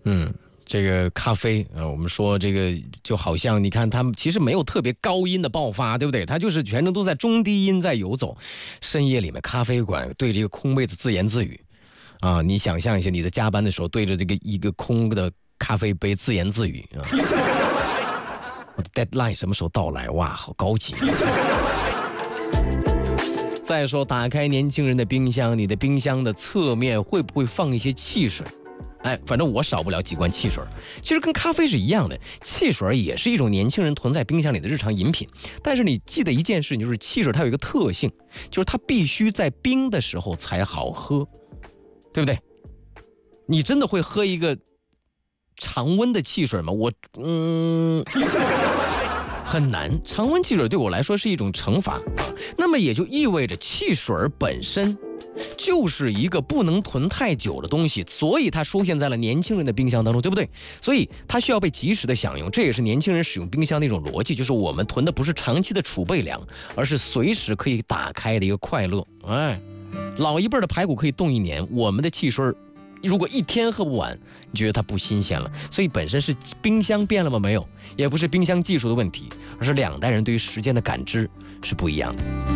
这个咖啡我们说这个就好像你看他们其实没有特别高音的爆发，对不对？它就是全程都在中低音在游走。深夜里面咖啡馆对这个空杯子自言自语啊，你想象一下你在加班的时候对着这个一个空的咖啡杯自言自语啊。我的 deadline 什么时候到来？哇，好高级。再说打开年轻人的冰箱，你的冰箱的侧面会不会放一些汽水？反正我少不了几罐汽水。其实跟咖啡是一样的，汽水也是一种年轻人囤在冰箱里的日常饮品。但是你记得一件事情，就是汽水它有一个特性，就是它必须在冰的时候才好喝，对不对？你真的会喝一个常温的汽水吗？很难。常温汽水对我来说是一种惩罚，那么也就意味着汽水本身就是一个不能囤太久的东西，所以它出现在了年轻人的冰箱当中，对不对？所以它需要被及时的享用，这也是年轻人使用冰箱的一种逻辑，就是我们囤的不是长期的储备粮，而是随时可以打开的一个快乐。老一辈的排骨可以冻1年，我们的汽水如果1天喝不完，你觉得它不新鲜了。所以本身是冰箱变了吗？没有，也不是冰箱技术的问题，而是两代人对于时间的感知是不一样的。